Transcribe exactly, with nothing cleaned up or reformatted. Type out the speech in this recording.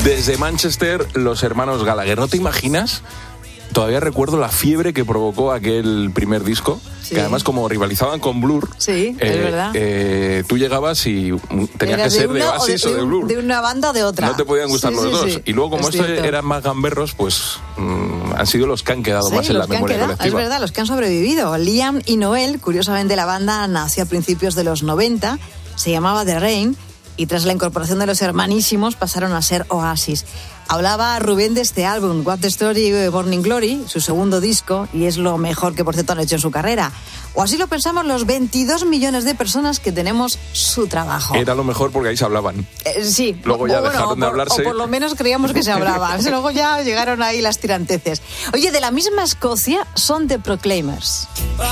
Desde Manchester, los hermanos Gallagher. ¿No te imaginas? Todavía recuerdo la fiebre que provocó aquel primer disco, sí. Que además como rivalizaban con Blur, sí, eh, es verdad. Eh, tú llegabas y tenías que ser de Oasis o de, o de Blur. De una banda o de otra. No te podían gustar sí, los sí, dos. Sí. Y luego como estos eran más gamberros, pues mmm, han sido los que han quedado sí, más en la memoria colectiva. Es verdad, los que han sobrevivido. Liam y Noel, curiosamente la banda nació a principios de los noventa, se llamaba The Rain, y tras la incorporación de los hermanísimos pasaron a ser Oasis. Hablaba Rubén de este álbum, What the Story, Morning Glory, su segundo disco, y es lo mejor que por cierto han hecho en su carrera. O así lo pensamos los veintidós millones de personas que tenemos su trabajo. Era lo mejor porque ahí se hablaban. Eh, sí. Luego ya bueno, dejaron de hablarse. O por lo menos creíamos que se hablaban. Luego ya llegaron ahí las tiranteces. Oye, de la misma Escocia son The Proclaimers.